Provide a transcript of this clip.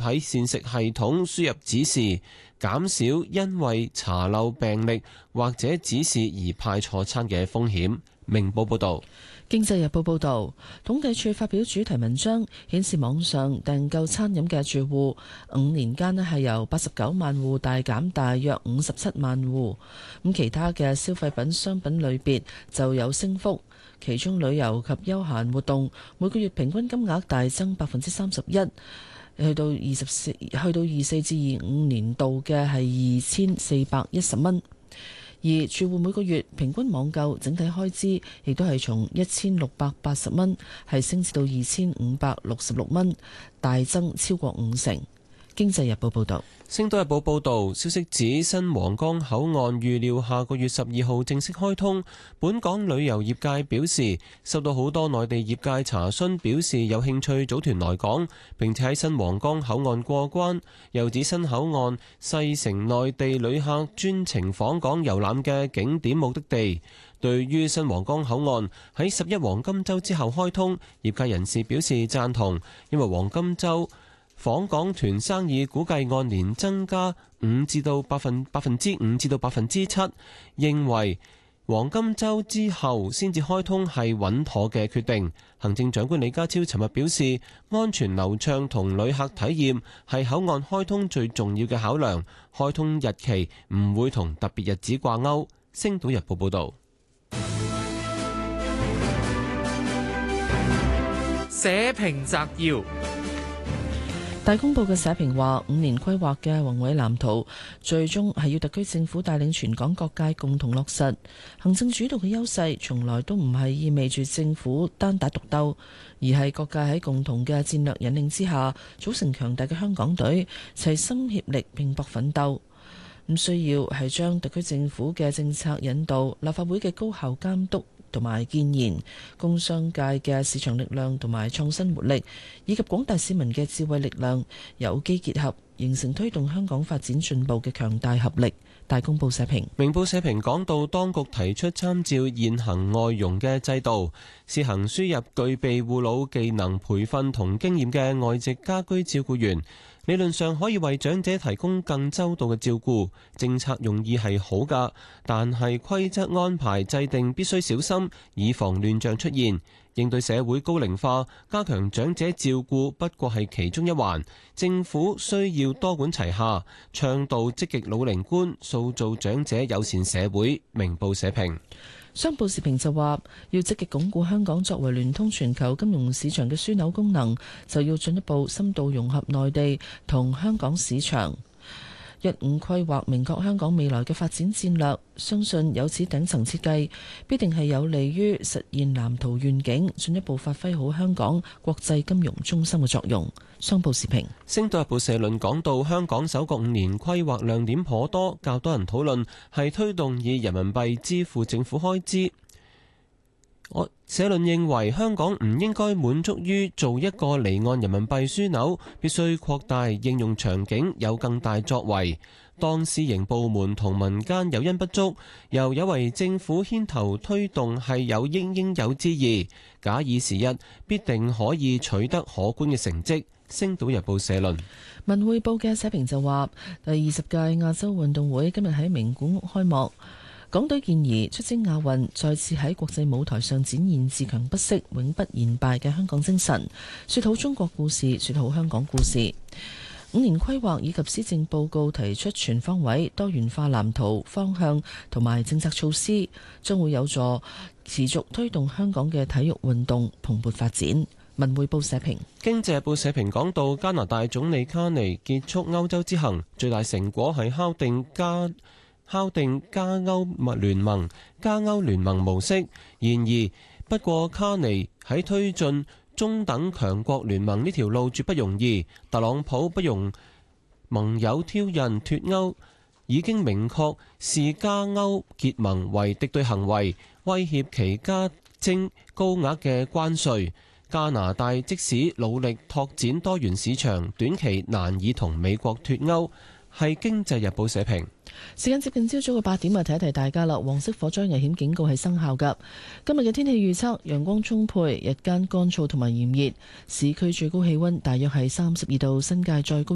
喺膳食系統輸入指示，減少因為查漏病歷或者指示而派錯餐嘅風險。明報報導。 經濟日報報導，統計處發表主題文章，顯示網上訂購餐飲嘅住戶5年間係由89萬戶大減大約57萬戶。咁其他嘅消費品商品類別就有升幅，其中旅遊及休閒活動每個月平均金額大增31%，去到24至25年度嘅係2410蚊。而住戶每個月平均網購整體開支亦都係從1680蚊係升至到2566蚊，大增超過50%。經濟日報報導。 星島日報報導，消息指新皇崗口岸預料下個月12號正式開通。本港旅遊業界表示，收到好多內地業界查詢，表示有興趣組團來港，並且喺新皇崗口岸過關。又指新口岸細成內地旅客專程訪港遊覽嘅景點目的地。對於新皇崗口岸喺11黃金週之後開通，業界人士表示贊同，因為黃金週訪港團生意估計按年增加5%至到7%，認為黃金週之後先至開通係穩妥嘅決定。行政長官李家超尋日表示，安全流暢同旅客體驗係口岸開通最重要嘅考量，開通日期唔會同特別日子掛鈎。星島日報報導。 社評摘要。 大公報嘅社評話，5年規劃嘅宏偉藍圖最終係要特區政府帶領全港各界共同落實。行政主導嘅優勢從來都唔係意味住政府單打獨鬥，而係各界喺共同嘅戰略引領之下，組成強大嘅香港隊，齊心協力拼搏奮鬥。咁需要係將特區政府嘅政策引導、立法會嘅高效監督同埋建言，工商界嘅市場力量同埋創新活力，以及廣大市民嘅智慧力量，有機結合，形成推動香港發展進步嘅強大合力。大公報社評。 明報社評講到，當局提出參照現行外傭嘅制度，試行輸入具備護老技能培訓同經驗嘅外籍家居照顧員，理論上可以為長者提供更周到嘅照顧，政策用意係好㗎，但係規則安排制定必須小心，以防亂象出現。應對社會高齡化，加強長者照顧不過係其中一環，政府需要多管齊下，倡導積極老齡觀，塑造長者友善社會。明報社評。 商報時評就話，要積極鞏固香港作為聯通全球金融市場嘅樞紐功能，就要進一步深度融合內地同香港市場。15規劃明確香港未來嘅發展戰略，相信有此頂層設計，必定係有利於實現藍圖願景，進一步發揮好香港國際金融中心嘅作用。商報時評。 星島日報社論講到，香港首個5年規劃亮點頗多，較多人討論係推動以人民幣支付政府開支。社論認為香港唔應該滿足於做一個離岸人民幣樞紐，必須擴大應用場景，有更大作為。當私營部門同民間誘因不足，又有為政府牽頭推動係有應有之義，假以時日，必定可以取得可觀嘅成績。星島日報社論。 文匯報嘅社評就話，第20屆亞洲運動會今日喺名古屋開幕。港隊健兒出征亞運，再次喺國際舞台上展現自強不息、永不言敗嘅香港精神，說好中國故事，說好香港故事。5年規劃以及施政報告提出全方位多元化藍圖方向同埋政策措施，將會有助持續推動香港嘅體育運動蓬勃發展。文匯報社評。 經濟日報社評講到，加拿大總理卡尼結束歐洲之行，最大成果係敲定加歐聯盟模式。然而，不過卡尼喺推進中等強國聯盟呢條路絕不容易。特朗普不容盟友挑釁脫歐，已經明確視加歐結盟為敵對行為，威脅其加徵高額嘅關稅。加拿大即使努力拓展多元市場，短期難以同美國脫歐。係《經濟日報》社評。 時間接近朝早嘅8點，提一提大家啦。黃色火災危險警告係生效㗎。今日嘅天氣預測，陽光充沛，日間乾燥同埋炎熱，市區最高氣溫大約係32度，新界再高